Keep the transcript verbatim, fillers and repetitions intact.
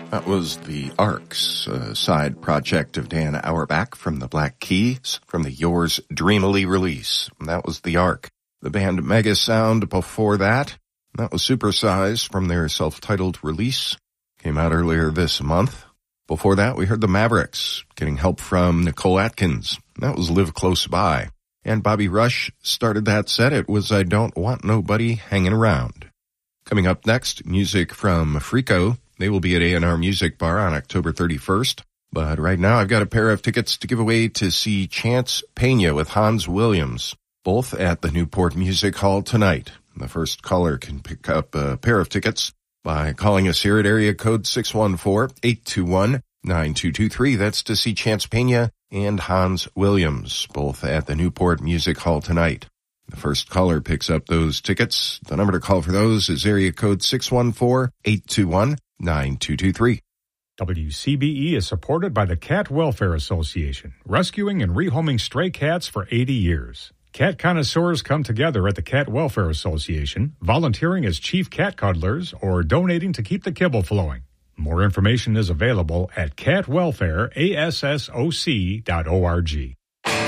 That was the Arcs, a side project of Dan Auerbach from the Black Keys, from the Yours Dreamily release. And that was the Arc. The band Mega Sound before that, that was Supersize from their self-titled release. Came out earlier this month. Before that, we heard the Mavericks, getting help from Nicole Atkins. That was Live Close By. And Bobby Rush started that set. It was I Don't Want Nobody Hanging Around. Coming up next, music from Frico. They will be at A and R Music Bar on October thirty-first. But right now I've got a pair of tickets to give away to see Chance Pena with Hans Williams, both at the Newport Music Hall tonight. The first caller can pick up a pair of tickets by calling us here at area code six one four, eight two one, nine two two three. That's to see Chance Pena and Hans Williams, both at the Newport Music Hall tonight. The first caller picks up those tickets. The number to call for those is area code six one four, eight two one, nine two two three. W C B E is supported by the Cat Welfare Association, rescuing and rehoming stray cats for eighty years. Cat connoisseurs come together at the Cat Welfare Association, volunteering as chief cat cuddlers or donating to keep the kibble flowing. More information is available at cat welfare assoc dot org.